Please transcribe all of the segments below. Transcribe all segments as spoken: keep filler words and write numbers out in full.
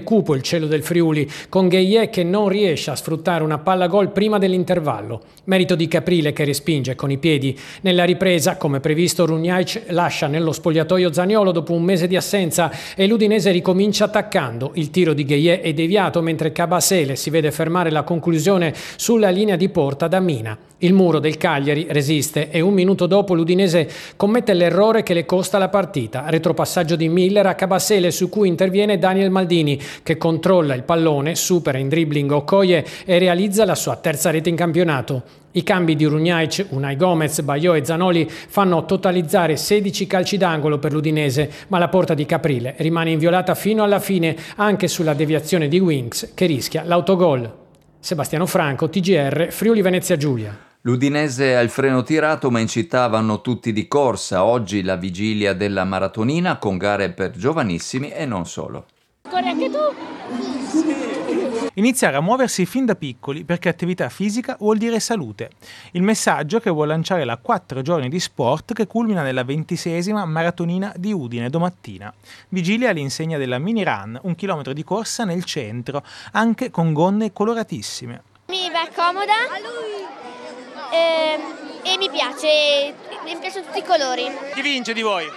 cupo il cielo del Friuli, con Gueye che non riesce a sfruttare una palla gol prima dell'intervallo. Merito di Caprile che respinge con i piedi. Nella ripresa, come previsto, Runjaic lascia nello spogliatoio Zaniolo dopo un mese di assenza e l'Udinese ricomincia attaccando. Il tiro di Gueye è deviato mentre Kabasele si vede fermare la conclusione sulla linea di porta da Mina. Il muro del Cagliari resiste e un minuto dopo l'Udinese commette l'errore che le costa la partita. Retropassaggio di Miller a Kabasele su cui interviene Daniel Maldini che controlla il pallone, supera in dribbling Okoye e realizza la sua terza rete in campionato. I cambi di Runjaic, Unai Gomez, Bayo e Zanoli fanno totalizzare sedici calci d'angolo per l'Udinese, ma la porta di Caprile rimane inviolata fino alla fine anche sulla deviazione di Winks che rischia l'autogol. Sebastiano Franco, T G R, Friuli Venezia Giulia. L'Udinese ha il freno tirato, ma in città vanno tutti di corsa. Oggi la vigilia della maratonina con gare per giovanissimi e non solo. Corri anche tu? Iniziare a muoversi fin da piccoli perché attività fisica vuol dire salute. Il messaggio che vuole lanciare la quattro giorni di sport che culmina nella ventiseiesima maratonina di Udine domattina. Vigilia all'insegna della mini run, un chilometro di corsa nel centro, anche con gonne coloratissime. Mi va comoda e, e mi piace, mi piacciono tutti i colori. Chi vince di voi?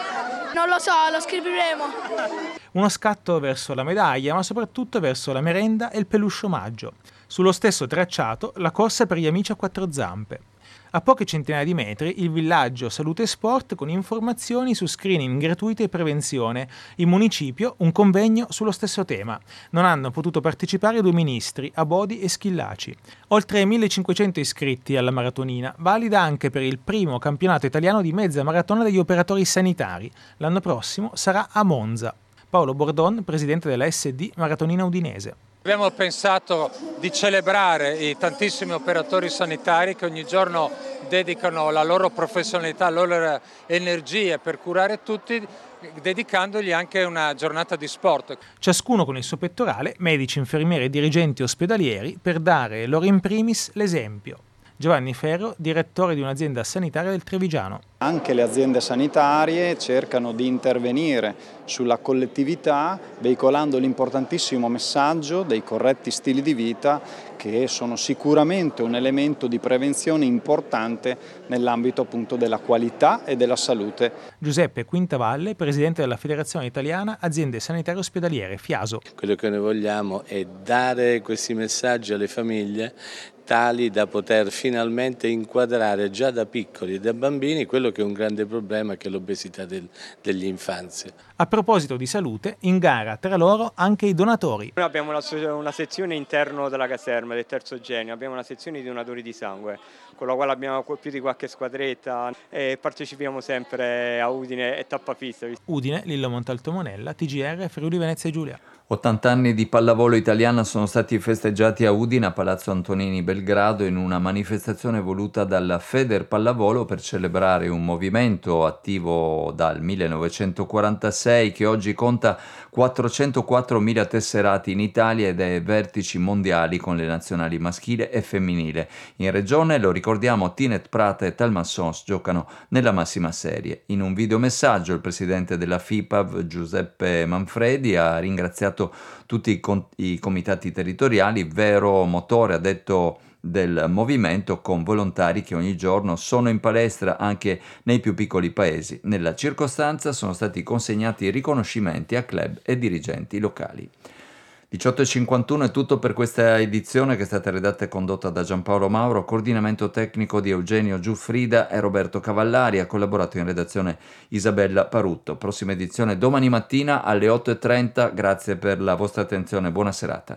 Non lo so, lo scriveremo. Uno scatto verso la medaglia, ma soprattutto verso la merenda e il peluche omaggio. Sullo stesso tracciato, la corsa per gli amici a quattro zampe. A poche centinaia di metri, il villaggio Salute e Sport con informazioni su screening gratuite e prevenzione. In municipio, un convegno sullo stesso tema. Non hanno potuto partecipare due ministri, Abodi e Schillaci. Oltre millecinquecento iscritti alla maratonina, valida anche per il primo campionato italiano di mezza maratona degli operatori sanitari. L'anno prossimo sarà a Monza. Paolo Bordon, presidente della S D Maratonina Udinese. Abbiamo pensato di celebrare i tantissimi operatori sanitari che ogni giorno dedicano la loro professionalità, le loro energie per curare tutti, dedicandogli anche una giornata di sport. Ciascuno con il suo pettorale, medici, infermieri e dirigenti ospedalieri, per dare loro in primis l'esempio. Giovanni Ferro, direttore di un'azienda sanitaria del Trevigiano. Anche le aziende sanitarie cercano di intervenire sulla collettività veicolando l'importantissimo messaggio dei corretti stili di vita che sono sicuramente un elemento di prevenzione importante nell'ambito appunto della qualità e della salute. Giuseppe Quintavalle, presidente della Federazione Italiana Aziende Sanitarie Ospedaliere, Fiaso. Quello che noi vogliamo è dare questi messaggi alle famiglie tali da poter finalmente inquadrare già da piccoli e da bambini quello che è un grande problema che è l'obesità del, degli infanzi. A proposito di salute, in gara tra loro anche i donatori. Noi abbiamo una, una sezione interno della caserma del terzo genio, abbiamo una sezione di donatori di sangue, con la quale abbiamo più di qualche squadretta e partecipiamo sempre a Udine e tappafissa. Udine, Lillo Montalto Monella, T G R, Friuli Venezia Giulia. ottanta anni di pallavolo italiana sono stati festeggiati a Udine, a Palazzo Antonini Belgrado, in una manifestazione voluta dalla Feder Pallavolo per celebrare un movimento attivo dal millenovecentoquarantasei che oggi conta quattrocentoquattromila tesserati in Italia ed è ai vertici mondiali con le nazionali maschile e femminile. In regione, lo ricordiamo, Tinet Prata e Talmassons giocano nella massima serie. In un videomessaggio il presidente della FIPAV, Giuseppe Manfredi, ha ringraziato tutti i, com- i comitati territoriali, vero motore, ha detto, del movimento, con volontari che ogni giorno sono in palestra anche nei più piccoli paesi. Nella circostanza sono stati consegnati riconoscimenti a club e dirigenti locali. diciotto e cinquantuno è tutto per questa edizione che è stata redatta e condotta da Giampaolo Mauro, coordinamento tecnico di Eugenio Giuffrida e Roberto Cavallari, ha collaborato in redazione Isabella Parutto. Prossima edizione domani mattina alle otto e trenta, grazie per la vostra attenzione, buona serata.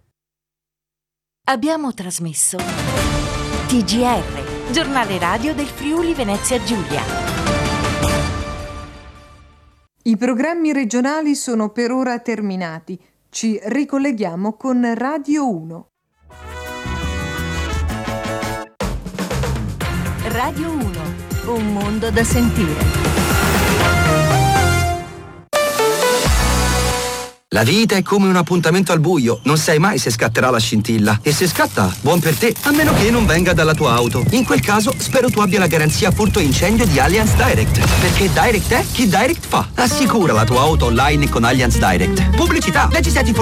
Abbiamo trasmesso T G R, giornale radio del Friuli Venezia Giulia. I programmi regionali sono per ora terminati. Ci ricolleghiamo con Radio uno. Radio uno, un mondo da sentire. La vita è come un appuntamento al buio, non sai mai se scatterà la scintilla. E se scatta, buon per te, a meno che non venga dalla tua auto. In quel caso, spero tu abbia la garanzia furto incendio di Allianz Direct. Perché Direct è chi Direct fa. Assicura la tua auto online con Allianz Direct. Pubblicità, leggi seti